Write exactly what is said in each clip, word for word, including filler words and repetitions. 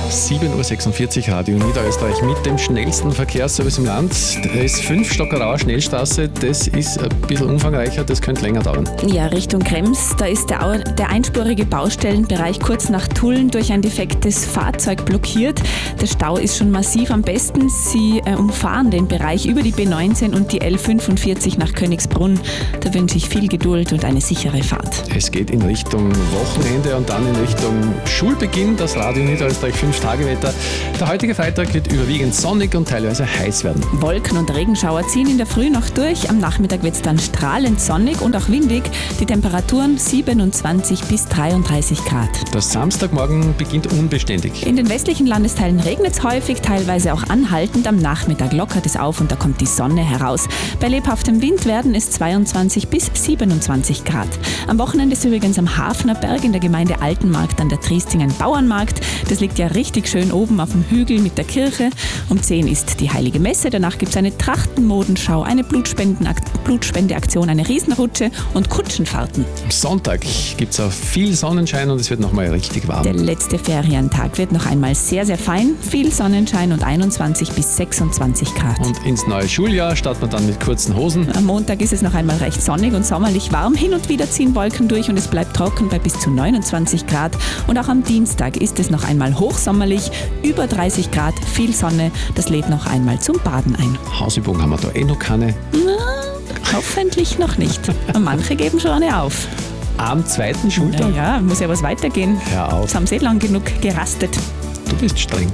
sieben Uhr sechsundvierzig, Radio Niederösterreich mit dem schnellsten Verkehrsservice im Land. Da ist fünf Stockerauer Schnellstraße, das ist ein bisschen umfangreicher, das könnte länger dauern. Ja, Richtung Krems, da ist der, Au- der einspurige Baustellenbereich kurz nach Tulln durch ein defektes Fahrzeug blockiert. Der Stau ist schon massiv. Am besten, Sie äh, umfahren den Bereich über die B neunzehn und die L fünfundvierzig nach Königsbrunn. Da wünsche ich viel Geduld und eine sichere Fahrt. Es geht in Richtung Wochenende und dann in Richtung Schulbeginn. Das Radio Niederösterreich fünf Tage Wetter. Der heutige Freitag wird überwiegend sonnig und teilweise heiß werden. Wolken und Regenschauer ziehen in der Früh noch durch. Am Nachmittag wird es dann strahlend sonnig und auch windig. Die Temperaturen siebenundzwanzig bis dreiunddreißig Grad. Das Samstagmorgen beginnt unbeständig. In den westlichen Landesteilen regnet es häufig, teilweise auch anhaltend. Am Nachmittag lockert es auf und da kommt die Sonne heraus. Bei lebhaftem Wind werden es zweiundzwanzig bis siebenundzwanzig Grad. Am Wochenende ist übrigens am Hafnerberg in der Gemeinde Altenmarkt an der Triesting ein Bauernmarkt. Das liegt ja richtig schön oben auf dem Hügel mit der Kirche. Um zehn ist die Heilige Messe. Danach gibt es eine Trachtenmodenschau, eine Blutspenden- Blutspendeaktion, eine Riesenrutsche und Kutschenfahrten. Am Sonntag gibt es auch viel Sonnenschein und es wird nochmal richtig warm. Der letzte Ferientag wird noch einmal sehr, sehr fein. Viel Sonnenschein und einundzwanzig bis sechsundzwanzig Grad. Und ins neue Schuljahr startet man dann mit kurzen Hosen. Am Montag ist es noch einmal recht sonnig und sommerlich warm. Hin und wieder ziehen Wolken durch und es bleibt trocken bei bis zu neunundzwanzig Grad. Und auch am Dienstag ist es noch einmal hochsommerlich, über dreißig Grad, viel Sonne. Das lädt noch einmal zum Baden ein. Hausübung haben wir da eh noch keine. Na, hoffentlich noch nicht. Manche geben schon eine auf. Am zweiten Schultag? Ja, muss ja was weitergehen. Hör auf. Jetzt haben sie eh lang genug gerastet. Du bist streng.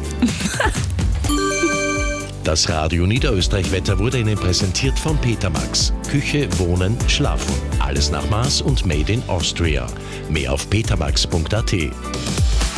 Das Radio Niederösterreich Wetter wurde Ihnen präsentiert von Petermax. Küche, Wohnen, Schlafen. Alles nach Maß und made in Austria. Mehr auf petermax punkt at.